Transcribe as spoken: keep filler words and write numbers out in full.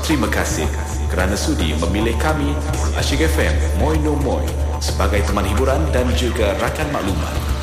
Terima kasih kerana sudi memilih kami, Asyik F M Moi No Moi, sebagai teman hiburan dan juga rakan maklumat.